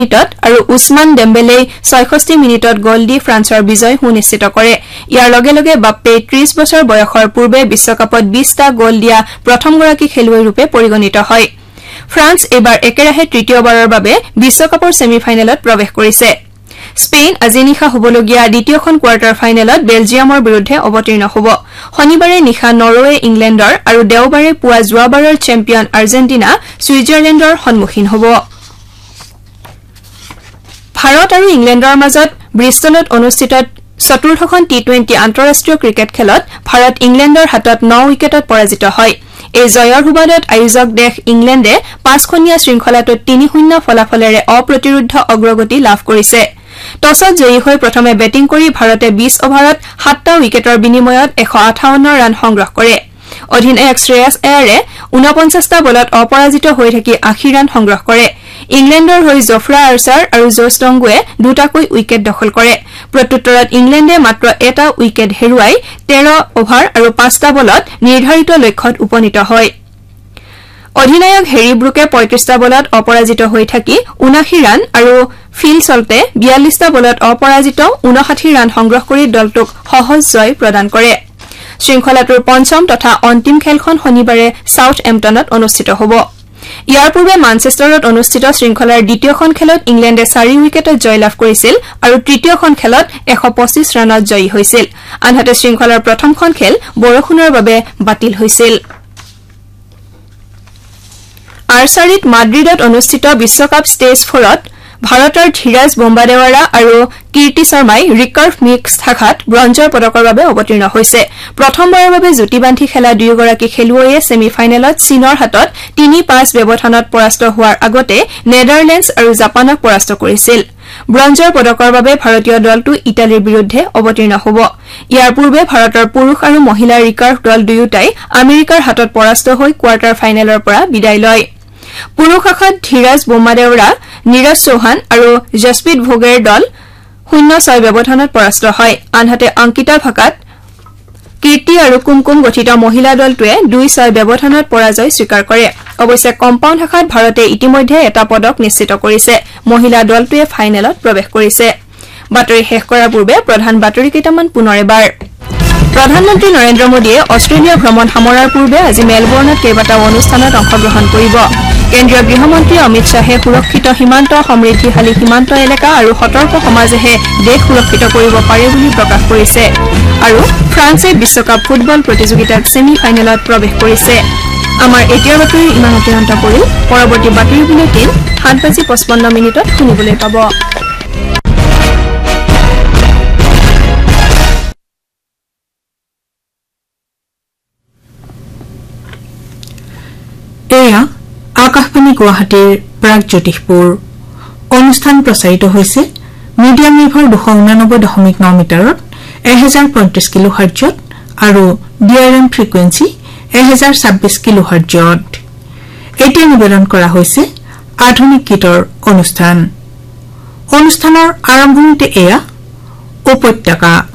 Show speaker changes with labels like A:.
A: মিনিটত আৰু উছমান ডেম্বেলে ৬৬ মিনিটত গল দি ফ্ৰান্সৰ বিজয় সুনিশ্চিত কৰে ইয়াৰ লগে লগে বাপ্পে ৩০ বছৰ বয়সৰ পূৰ্বে বিশ্বকাপত ২০টা গল দিয়া প্ৰথমগৰাকী খেলুৱৈ ৰূপে পৰিগণিত হয় ফ্ৰান্স এবাৰ একেৰাহে তৃতীয়বাৰৰ বাবে বিশ্বকাপৰ ছেমিফাইনেলত প্ৰৱেশ কৰিছে স্পেইন আজি নিশা হ'বলগীয়া দ্বিতীয়খন কোৱাৰ্টাৰ ফাইনেলত বেলজিয়ামৰ বিৰুদ্ধে অৱতীৰ্ণ হ'ব শনিবাৰে নিশা নৰৱে ইংলেণ্ডৰ আৰু দেওবাৰে পুৱা যোৱাবাৰৰ চেম্পিয়ন আৰ্জেণ্টিনা ছুইজাৰলেণ্ডৰ সন্মুখীন হ'ব ভাৰত আৰু ইংলেণ্ডৰ মাজত ব্ৰিষ্টলত অনুষ্ঠিত চতুৰ্থখন টি20 আন্তঃৰাষ্ট্ৰীয় ক্ৰিকেট খেলত ভাৰত ইংলেণ্ডৰ হাতত 9 উইকেটত পৰাজিত হয় এই জয়ৰ সুবাদত আয়োজক দেশ ইংলেণ্ডে 5খনীয়া শৃংখলাটোত 3-0 ফলাফলেৰে অপ্ৰতিৰোধ অগ্ৰগতি লাভ কৰিছে টছত জয়ী হৈ প্ৰথমে বেটিং কৰি ভাৰতে 20 অভাৰত 7টা উইকেটৰ বিনিময়ত 158 ৰান সংগ্ৰহ কৰে অধিনায়ক শ্ৰেয়াছ আয়াৰে 49টা বলত অপৰাজিত হৈ থাকি 80 ৰান সংগ্ৰহ কৰে ইংলেণ্ডৰ হৈ জফ্ৰা আৰ্চাৰ আৰু জছ টংগুৱে দুটাকৈ উইকেট দখল কৰে প্ৰত্যুত্তৰত ইংলেণ্ডে মাত্ৰ এটা উইকেট হেৰুৱাই 13 অভাৰ আৰু 5টা বলত নিৰ্ধাৰিত লক্ষ্যত উপনীত হয় অধিনায়ক হেৰি ব্ৰুকে 35টা বলত অপৰাজিত হৈ থাকি 79 ৰান আৰু ফিল সল্টে 42টা বলত অপৰাজিত 59 ৰান সংগ্ৰহ কৰি দলটোক সহজ জয় প্ৰদান কৰে শৃংখলাটোৰ পঞ্চম তথা অন্তিম খেলখন শনিবাৰে সাউথএম্পটনত অনুষ্ঠিত হ'ব ইয়াৰ পূৰ্বে মানচেষ্টাৰত অনুষ্ঠিত শৃংখলাৰ দ্বিতীয়খন খেলত ইংলেণ্ডে 4 উইকেটত জয়লাভ কৰিছিল আৰু তৃতীয়খন খেলত 125 ৰানত জয়ী হৈছিল আনহাতে শৃংখলাৰ প্ৰথমখন খেল বৰষুণৰ বাবে বাতিল হৈছিল আৰ্চাৰীত মাদ্ৰিদত অনুষ্ঠিত বিশ্বকাপ ষ্টেজ 4ত ভাৰতৰ ধীৰাজ বোম্বাদেৱাৰা আৰু কীৰ্তি শৰ্মাই ৰিকাৰ্ভ মিক্স শাখাত ব্ৰঞ্জৰ পদকৰ বাবে অৱতীৰ্ণ হৈছে প্ৰথমবাৰৰ বাবে জুটি বান্ধি খেলা দুয়োগৰাকী খেলুৱৈয়ে ছেমিফাইনেলত চীনৰ হাতত 3-5 ব্যৱধানত পৰাস্ত হোৱাৰ আগতে নেদাৰলেণ্ডছ আৰু জাপানক পৰাস্ত কৰিছিল ব্ৰঞ্জৰ পদকৰ বাবে ভাৰতীয় দলটো ইটালীৰ বিৰুদ্ধে অৱতীৰ্ণ হ'ব ইয়াৰ পূৰ্বে ভাৰতৰ পুৰুষ আৰু মহিলা ৰিকাৰ্ভ দল দুয়োটাই আমেৰিকাৰ হাতত পৰাস্ত হৈ কোৱাৰ্টাৰ ফাইনেলৰ পৰা বিদায় লয় পুৰুষ শাখাত ধীৰাজ বোম্বাদেৱাৰা নীৰজ চৌহান আৰু জসপ্ৰীত ভোগেৰ দল 0-6 ব্যৱধানত পৰাস্ত হয় আনহাতে অংকিতা ভাকাত কীৰ্তি আৰু কুমকুম গঠিত মহিলা দলটোৱে 2-6 ব্যৱধানত পৰাজয় স্বীকাৰ কৰে অৱশ্যে কম্পাউণ্ড শাখাত ভাৰতে ইতিমধ্যে এটা পদক নিশ্চিত কৰিছে মহিলা দলটোৱে ফাইনেলত প্ৰৱেশ কৰিছে বাতৰি শেষ কৰাৰ পূৰ্বে প্ৰধান বাতৰি কেইটামান পুনৰ এবাৰ প্ৰধানমন্ত্ৰী নৰেন্দ্ৰ মোদীয়ে অষ্ট্ৰেলিয়া ভ্ৰমণ সামৰাৰ পূৰ্বে আজি মেলবৰ্ণত কেইবাটাও অনুষ্ঠানত অংশগ্ৰহণ কৰিব কেন্দ্ৰীয় গৃহমন্ত্ৰী অমিত শ্বাহে সুৰক্ষিত সীমান্ত সমৃদ্ধিশালী সীমান্ত এলেকা আৰু সতৰ্ক সমাজেহে দেশ সুৰক্ষিত কৰিব পাৰে বুলি প্ৰকাশ কৰিছে আৰু ফ্ৰান্সে বিশ্বকাপ ফুটবল প্ৰতিযোগিতাত ছেমি ফাইনেলত প্ৰৱেশ কৰিছে আমাৰ এতিয়াৰ বাতৰি ইমানতে অন্ত পৰিল পৰৱৰ্তী বাতৰি বুলেটিন 7:55 শুনিবলৈ পাব
B: এয়া আকাশবাণী গুৱাহাটীৰ প্ৰাগজ্যোতিষপুৰ অনুষ্ঠান প্ৰচাৰিত হৈছে মিডিয়াম ৱেভৰ 289.9 মিটাৰত 1035 কিলোহাৰ্টজত আৰু ডিআৰএম ফ্ৰিকুৱেন্সি 1026 কিলোহাৰ্টজত এতিয়া নিবেদন কৰা হৈছে আধুনিক গীতৰ অনুষ্ঠানৰ আৰম্ভণিতে এয়া উপত্যকা